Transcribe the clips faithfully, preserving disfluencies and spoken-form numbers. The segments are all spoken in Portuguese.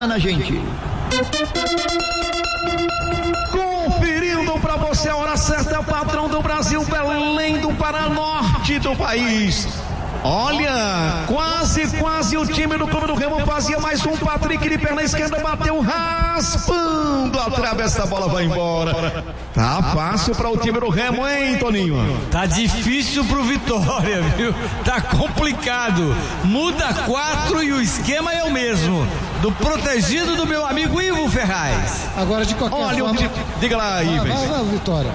na gente. Conferindo pra você a hora certa, patrão do Brasil, Belém do Pará, norte do país. Olha, quase, quase o time do Clube do Remo fazia mais um. Patrick de perna esquerda bateu raspando a trave, essa bola vai embora. Tá fácil para o time do Remo, hein, Toninho? Tá difícil pro Vitória, viu? Tá complicado. Muda quatro e o esquema é o mesmo. Do protegido do meu amigo Ivo Ferraz. Agora de qualquer Olha, forma... o time... Diga lá, Ivo. Vai, vai, Vitória.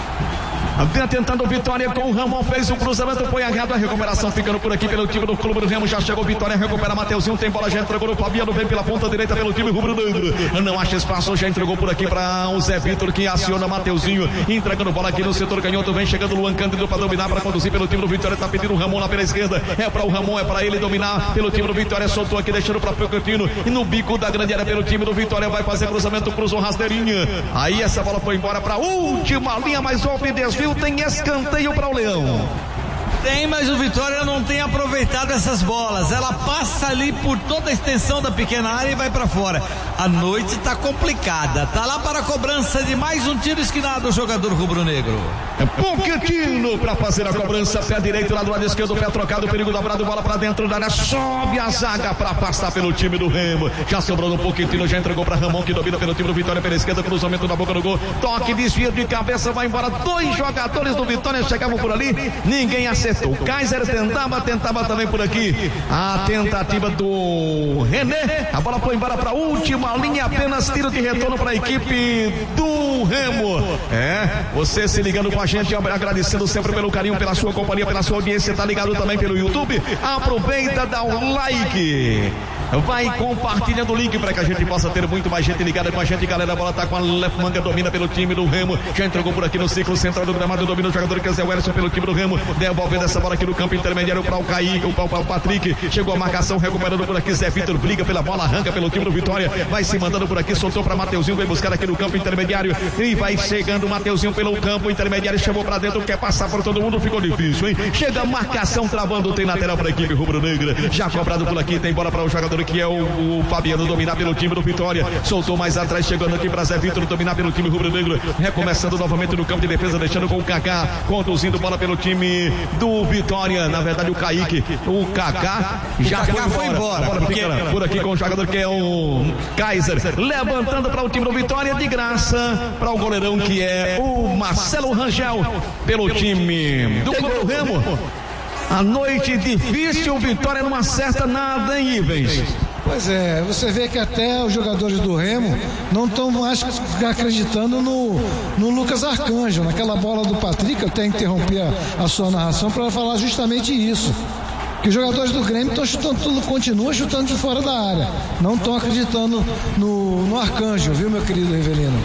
Tentando Vitória com o Ramon, fez o cruzamento, foi agarrado, a recuperação ficando por aqui pelo time do Clube do Remo, já chegou Vitória, recupera Mateuzinho, tem bola, já entregou no Fabiano, vem pela ponta direita pelo time rubro-negro, não acha espaço, já entregou por aqui para o Zé Vitor, que aciona Mateuzinho, entregando bola aqui no setor canhoto, vem chegando Luan Cândido para dominar, para conduzir pelo time do Vitória, tá pedindo o Ramon lá pela esquerda, é para o Ramon, é para ele dominar pelo time do Vitória, soltou aqui, deixando para o Cantino, e no bico da grande área pelo time do Vitória, vai fazer cruzamento, cruzou rasteirinha, aí essa bola foi embora para a última linha, mas houve desvio, tem escanteio para o Leão. Tem, mas o Vitória não tem aproveitado essas bolas. Ela passa ali por toda a extensão da pequena área e vai para fora. A noite tá complicada. Tá lá para a cobrança de mais um tiro esquinado o jogador rubro-negro. É Pochettino para fazer a cobrança. Pé direito lá do lado esquerdo, pé trocado, perigo dobrado, bola para dentro da área. Sobe a zaga para passar pelo time do Remo. Já sobrou no Pochettino, já entregou para Ramon, que domina pelo time do Vitória pela esquerda, cruzamento da boca do gol. Toque, desvio de cabeça, vai embora. Dois jogadores do Vitória chegavam por ali, ninguém acertou. O Kaiser tentava, tentava também por aqui. A tentativa do René. A bola foi embora para a última linha. Apenas tiro de retorno para a equipe do Remo. É, você se ligando com a gente, agradecendo sempre pelo carinho, pela sua companhia, pela sua audiência. Tá ligado também pelo YouTube? Aproveita, dá um like. Vai compartilhando o link para que a gente possa ter muito mais gente ligada com a gente, galera. A bola tá com a left manga, domina pelo time do Remo. Já entregou por aqui no ciclo central do gramado, domina o jogador que é o Werson pelo time do Remo. Devolvendo essa bola aqui no campo intermediário para o Kaique, para o Patrick. Chegou a marcação, recuperando por aqui. Zé Vitor briga pela bola, arranca pelo time do Vitória. Vai se mandando por aqui, soltou para Mateuzinho, vai buscar aqui no campo intermediário. E vai chegando o Mateuzinho pelo campo intermediário. Chamou para dentro, quer passar por todo mundo, ficou difícil, hein? Chega a marcação, travando, tem lateral para a equipe rubro-negra. Já cobrado por aqui, tem bola para o jogador que é o. O Fabiano dominar pelo time do Vitória, soltou mais atrás, chegando aqui para Zé Vitor dominar pelo time rubro-negro, recomeçando novamente no campo de defesa, deixando com o Kaká, conduzindo bola pelo time do Vitória, na verdade o Kaique, o Kaká já o Kaká foi embora, foi embora porque... por aqui com o jogador que é o Kaiser, levantando para o time do Vitória, de graça para o goleirão que é o Marcelo Rangel, pelo time do Clube do Remo. A noite difícil, o Vitória não acerta nada, hein, Ivens? Pois é, você vê que até os jogadores do Remo não estão mais acreditando no, no Lucas Arcanjo, naquela bola do Patrick. Eu até interrompi a, a sua narração para falar justamente isso. Que os jogadores do Grêmio estão chutando tudo, continuam chutando de fora da área. Não estão acreditando no, no Arcanjo, viu, meu querido Rivelino?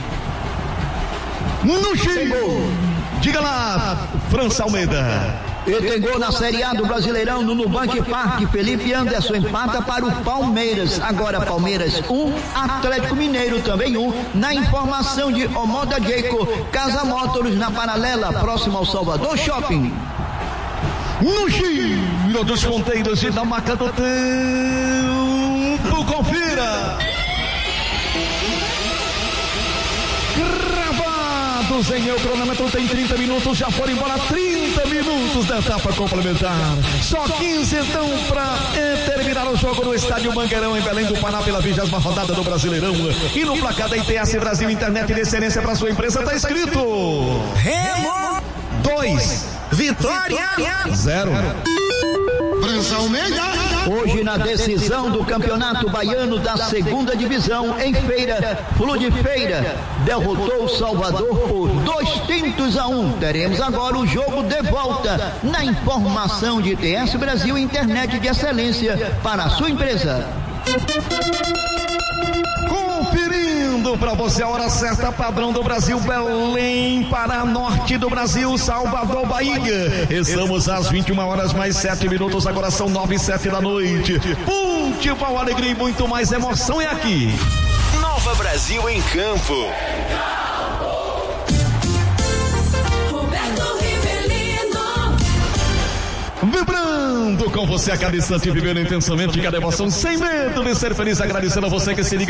No Xingo! Diga lá, França Almeida. E tem gol na Série A do Brasileirão no Nubank Parque. Felipe Anderson empata para o Palmeiras. Agora Palmeiras um, Atlético Mineiro também um. Na informação de Omoda Jeico, Casa Motors na Paralela, próximo ao Salvador Shopping. No giro dos ponteiros e da marca do tempo, confira. Em meu cronômetro tem trinta minutos, já foram embora trinta minutos da etapa complementar. Só quinze então para é, terminar o jogo no estádio Mangueirão em Belém do Pará pela vigésima rodada do Brasileirão. E no placar da I T S Brasil Internet de Excelência para sua empresa está escrito: Remo dois, Vitória zero. França Almeida. Hoje na decisão do Campeonato Baiano da Segunda Divisão em Feira, Flu de Feira derrotou o Salvador por dois tintos a um. Teremos agora o jogo de volta na informação de I T S Brasil Internet de Excelência para a sua empresa. Conferindo para você a hora certa, padrão do Brasil, Belém, Pará, norte do Brasil, Salvador, Bahia. Estamos às vinte e uma horas mais sete minutos, agora são nove e sete da noite. Futebol, alegria e muito mais emoção é aqui. Nova Brasil em campo. Vibrando com você a cada instante, vivendo intensamente cada emoção, sem medo de ser feliz, agradecendo a você que se liga.